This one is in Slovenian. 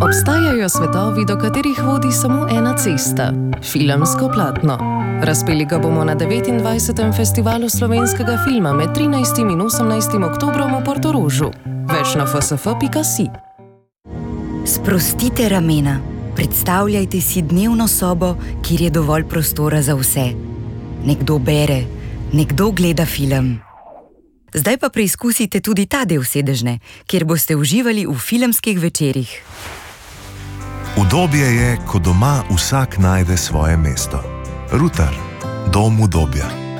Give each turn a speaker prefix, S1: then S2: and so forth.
S1: Obstajajo svetovi, do katerih vodi samo ena cesta – filmsko platno. Razpeli ga bomo na 29. festivalu slovenskega filma med 13. in 18. oktobrom v Portorožu. Več na fsf.si.
S2: Sprostite ramena. Predstavljajte si dnevno sobo, kjer je dovolj prostora za vse. Nekdo bere, nekdo gleda film. Zdaj pa preizkusite tudi ta del sedežne, kjer boste uživali v filmskih večerih.
S3: Udobje je, ko doma vsak najde svoje mesto. Rutar, dom udobja.